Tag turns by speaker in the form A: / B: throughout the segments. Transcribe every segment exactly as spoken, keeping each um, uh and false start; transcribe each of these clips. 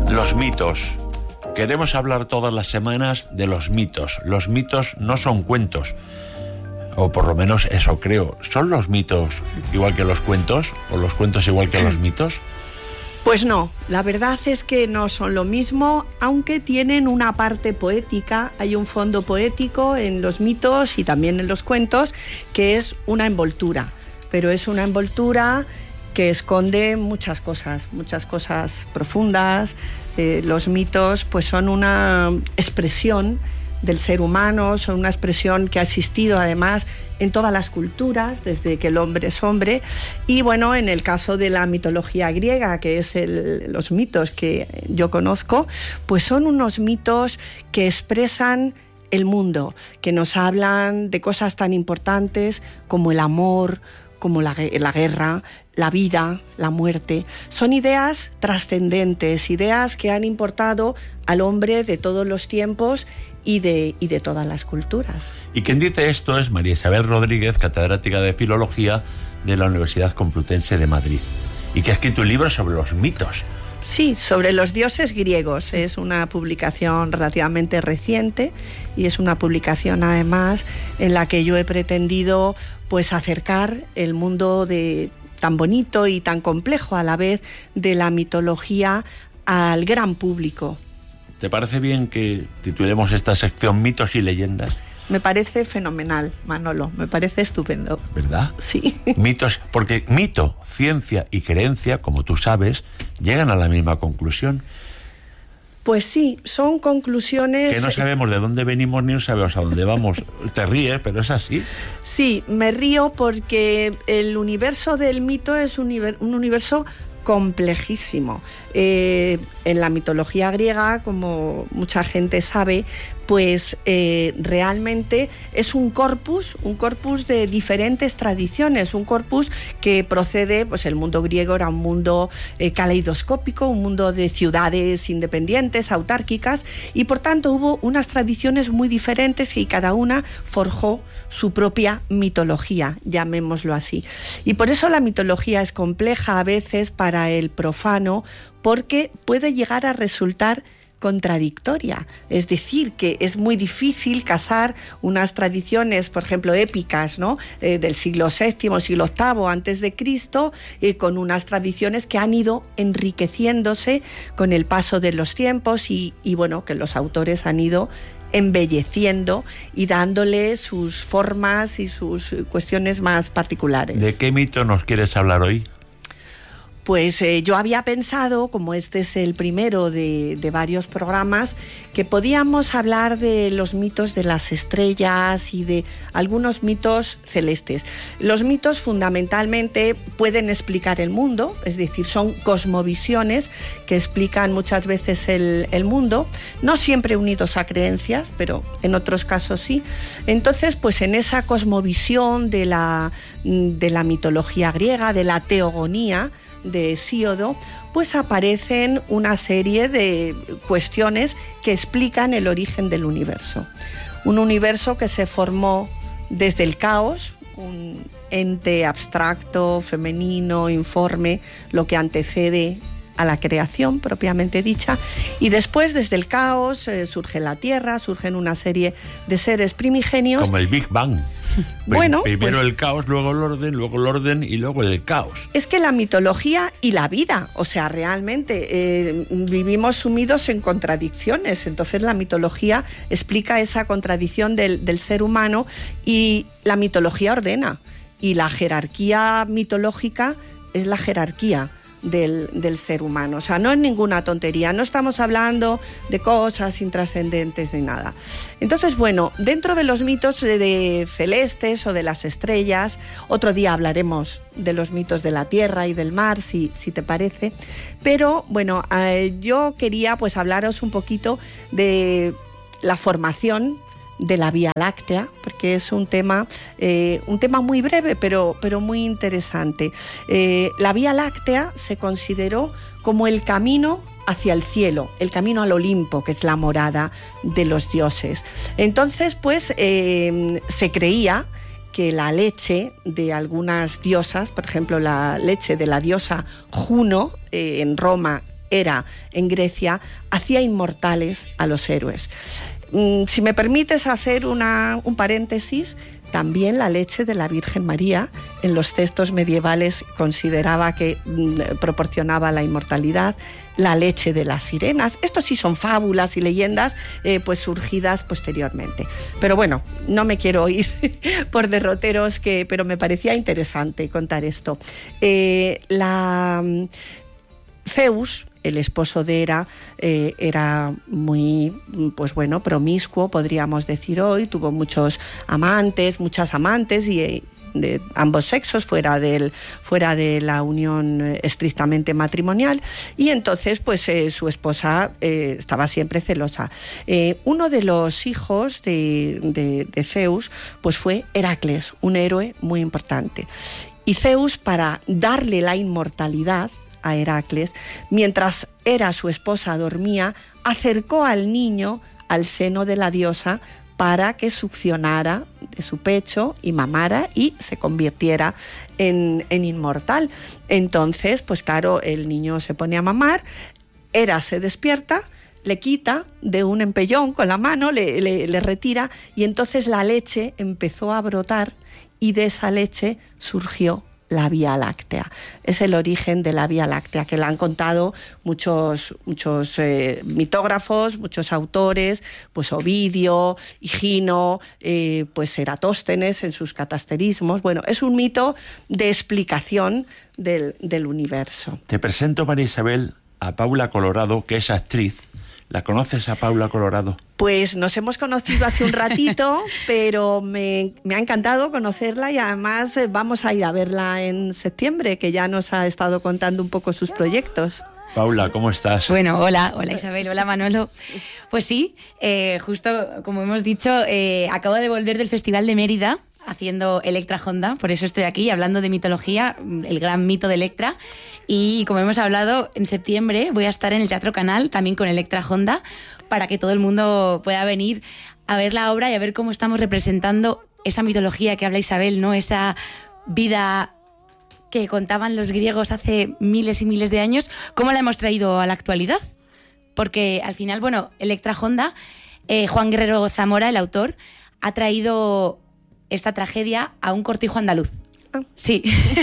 A: Los mitos. Queremos hablar todas las semanas de los mitos. Los mitos no son cuentos, o por lo menos eso creo. ¿Son los mitos igual que los cuentos? ¿O los cuentos igual que los mitos?
B: Pues no, la verdad es que no son lo mismo, aunque tienen una parte poética. Hay un fondo poético en los mitos y también en los cuentos, que es una envoltura, pero es una envoltura que esconde muchas cosas, muchas cosas profundas. Eh, los mitos pues son una expresión del ser humano, son una expresión que ha existido además en todas las culturas, desde que el hombre es hombre. Y bueno, en el caso de la mitología griega, que es el, los mitos que yo conozco, pues son unos mitos que expresan el mundo, que nos hablan de cosas tan importantes como el amor, como la, la guerra, la vida, la muerte. Son ideas trascendentes, ideas que han importado al hombre de todos los tiempos y de, y de todas las culturas.
A: Y quien dice esto es María Isabel Rodríguez, catedrática de Filología de la Universidad Complutense de Madrid, y que ha escrito un libro sobre los mitos.
B: Sí, sobre los dioses griegos. Es una publicación relativamente reciente y es una publicación además en la que yo he pretendido pues acercar el mundo de tan bonito y tan complejo a la vez de la mitología al gran público.
A: ¿Te parece bien que titulemos esta sección Mitos y Leyendas?
B: Me parece fenomenal, Manolo, me parece estupendo.
A: ¿Verdad?
B: Sí.
A: Mitos, porque mito, ciencia y creencia, como tú sabes, llegan a la misma conclusión.
B: Pues sí, son conclusiones...
A: Que no sabemos de dónde venimos ni no sabemos a dónde vamos. Te ríes, pero es así.
B: Sí, me río porque el universo del mito es un universo complejísimo. Eh, en la mitología griega, como mucha gente sabe, pues eh, realmente es un corpus, un corpus de diferentes tradiciones, un corpus que procede, pues el mundo griego era un mundo eh, caleidoscópico, un mundo de ciudades independientes, autárquicas, y por tanto hubo unas tradiciones muy diferentes y cada una forjó su propia mitología, llamémoslo así. Y por eso la mitología es compleja a veces para el profano, porque puede llegar a resultar contradictoria, es decir, que es muy difícil casar unas tradiciones, por ejemplo, épicas, ¿no? Eh, del siglo séptimo, siglo octavo antes de Cristo, eh, con unas tradiciones que han ido enriqueciéndose con el paso de los tiempos y, y bueno, que los autores han ido embelleciendo y dándole sus formas y sus cuestiones más particulares.
A: ¿De qué mito nos quieres hablar hoy?
B: Pues eh, yo había pensado, como este es el primero de, de varios programas, que podíamos hablar de los mitos de las estrellas y de algunos mitos celestes. Los mitos fundamentalmente pueden explicar el mundo, es decir, son cosmovisiones que explican muchas veces el, el mundo, no siempre unidos a creencias, pero en otros casos sí. Entonces, pues en esa cosmovisión de la, de la mitología griega, de la teogonía, de Hesíodo, pues aparecen una serie de cuestiones que explican el origen del universo. Un universo que se formó desde el caos, un ente abstracto, femenino, informe, lo que antecede a la creación propiamente dicha, y después desde el caos eh, surge la Tierra, surgen una serie de seres primigenios.
A: Como el Big Bang.
B: Bueno,
A: primero
B: pues,
A: el caos, luego el orden, luego el orden y luego el caos.
B: Es que la mitología y la vida, o sea, realmente eh, vivimos sumidos en contradicciones, entonces la mitología explica esa contradicción del, del ser humano y la mitología ordena, y la jerarquía mitológica es la jerarquía Del, del ser humano, o sea, no es ninguna tontería, no estamos hablando de cosas intrascendentes ni nada. Entonces, bueno, dentro de los mitos de, de celestes o de las estrellas, otro día hablaremos de los mitos de la tierra y del mar, si, si te parece, pero bueno, eh, yo quería pues hablaros un poquito de la formación de la Vía Láctea, porque es un tema, eh, un tema muy breve, pero, pero muy interesante. Eh, la Vía Láctea se consideró como el camino hacia el cielo, el camino al Olimpo, que es la morada de los dioses. Entonces, pues, eh, se creía que la leche de algunas diosas, por ejemplo, la leche de la diosa Juno, eh, en Roma Hera en Grecia, hacía inmortales a los héroes. Si me permites hacer una, un paréntesis, también la leche de la Virgen María en los textos medievales consideraba que mm, proporcionaba la inmortalidad, la leche de las sirenas. Estos sí son fábulas y leyendas eh, pues surgidas posteriormente. Pero bueno, no me quiero ir por derroteros, que, pero me parecía interesante contar esto. Eh, la... Zeus, el esposo de Hera, eh, era muy, pues bueno, promiscuo, podríamos decir hoy, tuvo muchos amantes, muchas amantes y de ambos sexos, fuera del, fuera de la unión estrictamente matrimonial, y entonces pues eh, su esposa eh, estaba siempre celosa. Eh, uno de los hijos de, de, de Zeus pues fue Heracles, un héroe muy importante. Y Zeus, para darle la inmortalidad a Heracles, mientras Hera, su esposa, dormía, acercó al niño al seno de la diosa para que succionara de su pecho y mamara y se convirtiera en, en inmortal. Entonces, pues claro, el niño se pone a mamar, Hera se despierta, le quita de un empellón con la mano, le, le, le retira, y entonces la leche empezó a brotar y de esa leche surgió la Vía Láctea. Es el origen de la Vía Láctea, que la han contado muchos, muchos eh, mitógrafos, muchos autores, pues Ovidio, Higino, eh, pues Eratóstenes en sus catasterismos. Bueno, es un mito de explicación del, del universo.
A: Te presento, María Isabel, a Paula Colorado, que es actriz. ¿La conoces a Paula Colorado?
B: Pues nos hemos conocido hace un ratito, pero me, me ha encantado conocerla, y además eh, vamos a ir a verla en septiembre, que ya nos ha estado contando un poco sus proyectos.
A: Paula, ¿cómo estás?
C: Bueno, hola, hola Isabel, hola Manolo. Pues sí, eh, justo como hemos dicho, eh, acabo de volver del Festival de Mérida, haciendo Electra Honda, por eso estoy aquí hablando de mitología, el gran mito de Electra. Y como hemos hablado, en septiembre voy a estar en el Teatro Canal, también con Electra Honda, para que todo el mundo pueda venir a ver la obra y a ver cómo estamos representando esa mitología que habla Isabel, ¿no? Esa vida que contaban los griegos hace miles y miles de años, ¿cómo la hemos traído a la actualidad? Porque al final, bueno, Electra Honda, eh, Juan Guerrero Zamora, el autor, ha traído esta tragedia a un cortijo andaluz.
B: Ah.
C: Sí.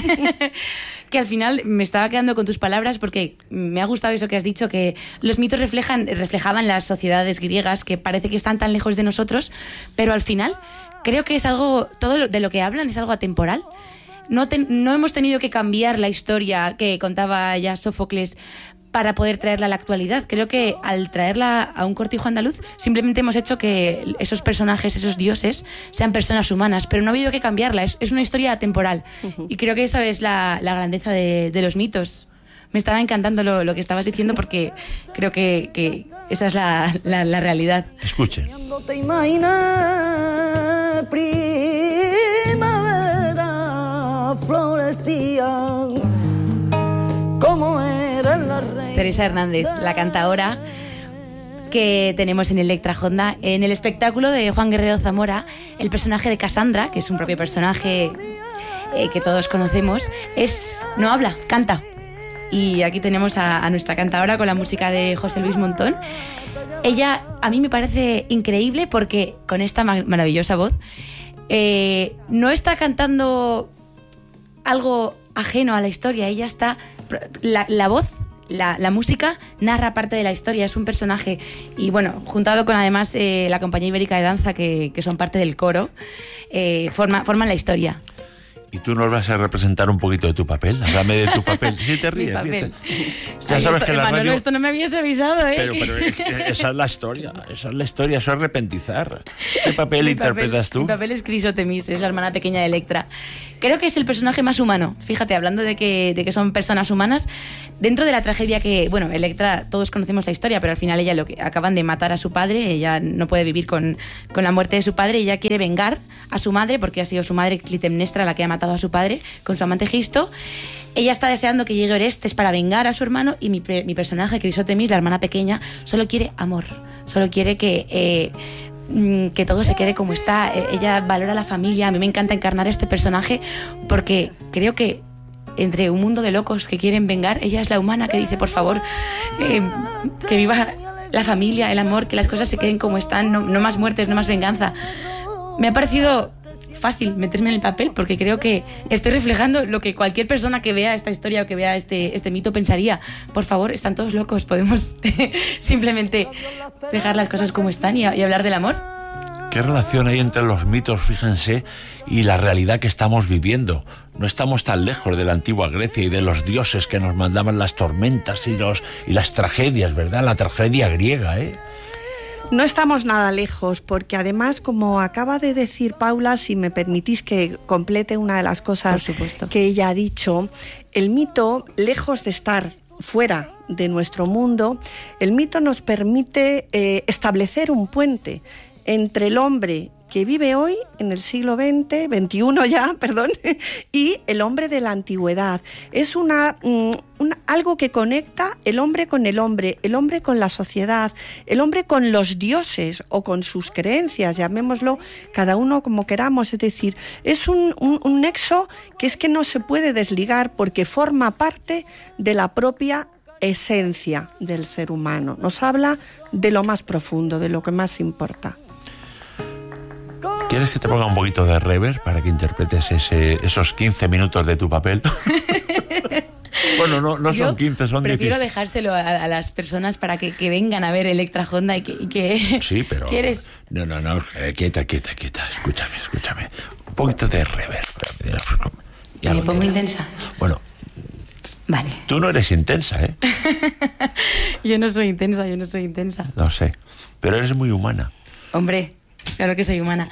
C: Que al final me estaba quedando con tus palabras, porque me ha gustado eso que has dicho, que los mitos reflejan, reflejaban las sociedades griegas que parece que están tan lejos de nosotros, pero al final creo que es algo, todo de lo que hablan es algo atemporal. No, te, no hemos tenido que cambiar la historia que contaba ya Sófocles para poder traerla a la actualidad. Creo que al traerla a un cortijo andaluz simplemente hemos hecho que esos personajes, esos dioses, sean personas humanas, pero no ha habido que cambiarla, es, es una historia atemporal. Uh-huh. Y creo que esa es la, la grandeza de, de los mitos. Me estaba encantando lo, lo que estabas diciendo, porque creo que, que esa es la, la, la realidad.
A: Escuchen.
D: Primavera florecía como era la reina.
C: Teresa Hernández, la cantaora que tenemos en Electra Honda. En el espectáculo de Juan Guerrero Zamora, el personaje de Casandra, que es un propio personaje eh, que todos conocemos, es no habla, canta. Y aquí tenemos a, a nuestra cantaora con la música de José Luis Montón. Ella a mí me parece increíble porque con esta ma- maravillosa voz eh, no está cantando algo ajeno a la historia. Ella está... La, la voz, la, la música narra parte de la historia, es un personaje. Y bueno, juntado con además eh, la Compañía Ibérica de Danza, que, que son parte del coro, eh, forma, forman la historia.
A: Y tú nos vas a representar un poquito de tu papel. Háblame de tu papel. Sí, te ríes.
C: Mi papel.
A: Ya
C: Ay,
A: sabes
C: esto,
A: que la
C: Manolo,
A: radio...
C: esto no me habías avisado, ¿eh?
A: Pero, pero esa es la historia. Esa es la historia. Eso es repentizar. ¿Qué papel
C: mi
A: interpretas
C: papel,
A: tú?
C: Mi papel es Crisotemis, es la hermana pequeña de Electra. Creo que es el personaje más humano. Fíjate, hablando de que, de que son personas humanas, dentro de la tragedia que... Bueno, Electra, todos conocemos la historia, pero al final ella lo que acaban de matar a su padre. Ella no puede vivir con, con la muerte de su padre. Ella quiere vengar a su madre, porque ha sido su madre, Clitemnestra, la que ha matado a su padre con su amante Gisto. Ella está deseando que llegue Orestes para vengar a su hermano, y mi, pre, mi personaje, Crisotemis, la hermana pequeña, solo quiere amor, solo quiere que, eh, que todo se quede como está. Ella valora la familia. A mí me encanta encarnar este personaje porque creo que entre un mundo de locos que quieren vengar, ella es la humana que dice, por favor, eh, que viva la familia, el amor, que las cosas se queden como están, no, no más muertes, no más venganza. Me ha parecido fácil meterme en el papel porque creo que estoy reflejando lo que cualquier persona que vea esta historia o que vea este, este mito pensaría. Por favor, están todos locos, podemos simplemente dejar las cosas como están y, y hablar del amor.
A: ¿Qué relación hay entre los mitos, fíjense, y la realidad que estamos viviendo? No estamos tan lejos de la antigua Grecia y de los dioses que nos mandaban las tormentas y, los, y las tragedias, ¿verdad? La tragedia griega, ¿eh?
B: No estamos nada lejos, porque además, como acaba de decir Paula, si me permitís que complete una de las cosas que ella ha dicho, el mito, lejos de estar fuera de nuestro mundo, el mito nos permite eh, establecer un puente entre el hombre que vive hoy en el siglo veinte, veintiuno ya, perdón, y el hombre de la antigüedad. Es una, una, algo que conecta el hombre con el hombre, el hombre con la sociedad, el hombre con los dioses o con sus creencias, llamémoslo cada uno como queramos. Es decir, es un, un, un nexo que es que no se puede desligar porque forma parte de la propia esencia del ser humano. Nos habla de lo más profundo, de lo que más importa.
A: ¿Quieres que te ponga un poquito de reverb para que interpretes ese, esos quince minutos de tu papel? Bueno, no, no son
C: Yo
A: quince, son
C: prefiero
A: dieciséis.
C: dejárselo a, a las personas para que, que vengan a ver Electra Honda y que... Y que
A: Sí, pero...
C: ¿Quieres?
A: No, no, no, eh, quieta, quieta, quieta. Escúchame, escúchame. Un poquito de reverb. Ya
C: ¿Me
A: lo
C: pongo
A: tienes.
C: intensa?
A: Bueno,
C: Vale.
A: tú no eres intensa, ¿eh?
C: Yo no soy intensa, yo no soy intensa.
A: Lo sé, pero eres muy humana.
C: Hombre, claro que soy humana.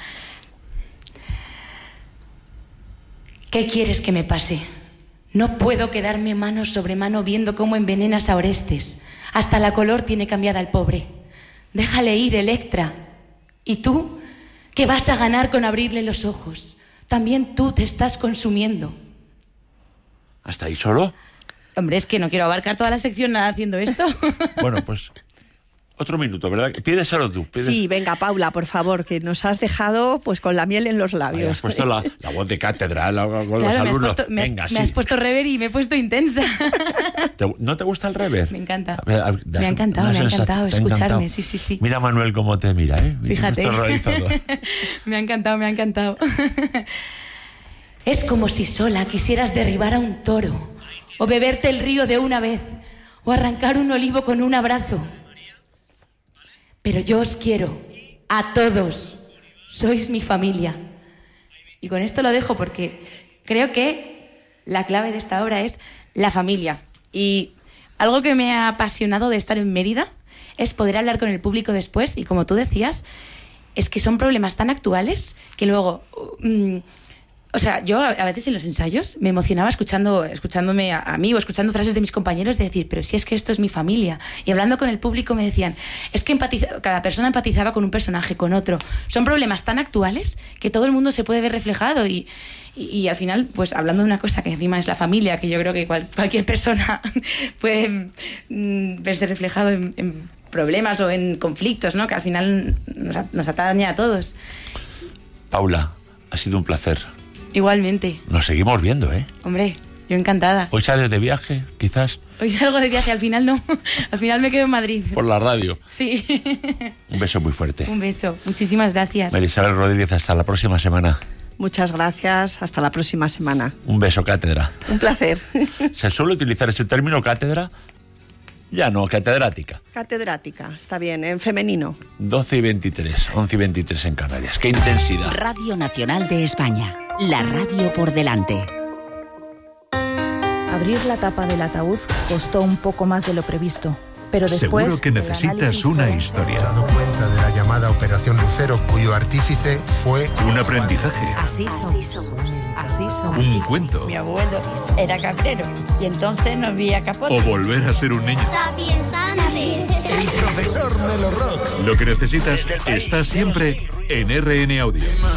C: ¿Qué quieres que me pase? No puedo quedarme mano sobre mano viendo cómo envenenas a Orestes. Hasta la color tiene cambiada al pobre. Déjale ir, Electra. ¿Y tú? ¿Qué vas a ganar con abrirle los ojos? También tú te estás consumiendo.
A: ¿Hasta ahí solo?
C: Hombre, es que no quiero abarcar toda la sección nada haciendo esto.
A: Bueno, pues otro minuto, ¿verdad? Pídeselo tú. Pides...
B: Sí, venga, Paula, por favor, que nos has dejado pues con la miel en los labios.
A: Ay, has puesto la, la voz de cátedra, la, con
C: Claro,
A: los
C: me has,
A: alumnos.
C: puesto, me, has,
A: Venga,
C: me
A: sí.
C: has puesto rever y me he puesto intensa.
A: ¿Te, ¿No te gusta el rever?
C: Me encanta.
A: A ver, a ver,
C: Me ha encantado,
A: una
C: me ha
A: sensación-
C: encantado
A: ¿te ha
C: escucharme,
A: encantado?
C: sí, sí, sí.
A: Mira Manuel cómo te mira, ¿eh?
C: Fíjate.
A: Nuestro realizador.
C: Me ha encantado, me ha encantado. Es como si sola quisieras derribar a un toro, o beberte el río de una vez, o arrancar un olivo con un abrazo. Pero yo os quiero, a todos. Sois mi familia. Y con esto lo dejo porque creo que la clave de esta obra es la familia. Y algo que me ha apasionado de estar en Mérida es poder hablar con el público después. Y como tú decías, es que son problemas tan actuales que luego... Mmm, o sea, yo a, a veces en los ensayos me emocionaba escuchando, escuchándome a, a mí o escuchando frases de mis compañeros de decir, pero si es que esto es mi familia. Y hablando con el público me decían, es que empatiza, cada persona empatizaba con un personaje, con otro. Son problemas tan actuales que todo el mundo se puede ver reflejado y, y, y al final, pues hablando de una cosa que encima es la familia, que yo creo que cual, cualquier persona puede mm, verse reflejado en, en problemas o en conflictos, ¿no? Que al final nos, nos atañe a todos.
A: Paula, ha sido un placer.
C: Igualmente.
A: Nos seguimos viendo, ¿eh?
C: Hombre, yo encantada.
A: Hoy sales de viaje, quizás,
C: Hoy salgo de viaje, al final no. Al final me quedo en Madrid.
A: por la radio.
C: Sí.
A: Un beso muy fuerte.
C: Un beso. Muchísimas gracias.
A: Marisabel Rodríguez, hasta la próxima semana.
B: Muchas gracias, hasta la próxima semana.
A: Un beso, cátedra.
B: Un placer.
A: ¿Se suele utilizar ese término cátedra? Ya no, catedrática.
B: Catedrática, está bien, en femenino.
A: doce y veintitrés, once y veintitrés en Canarias. ¡Qué intensidad!
E: Radio Nacional de España, la radio por delante.
F: Abrir la tapa del ataúd costó un poco más de lo previsto, pero después...
G: Seguro que
F: el
G: necesitas
F: análisis
G: una
F: forense-
G: historia,
H: dado cuenta de la llamada Operación Lucero, cuyo artífice fue
G: un aprendizaje,
F: Así somos. Así somos.
G: un cuento
I: Mi abuelo era cabrero y entonces no había capote.
G: o volver a ser un niño.
H: el profesor Melo Rock.
G: Lo que necesitas está siempre en R N Audio.